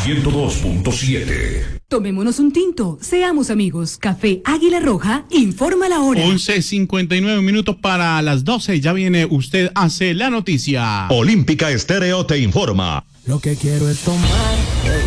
102.7. Tomémonos un tinto, seamos amigos. Café Águila Roja informa la hora. 11:59 para las 12. Ya viene Usted Hace la Noticia. Olímpica Estéreo te informa. Lo que quiero es tomar